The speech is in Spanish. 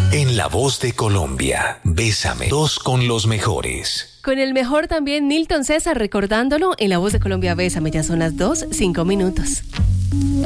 En La Voz de Colombia, Bésame, 2 con los mejores. Con el mejor también, Nilton César, recordándolo en La Voz de Colombia, Bésame. Ya son las 2:05.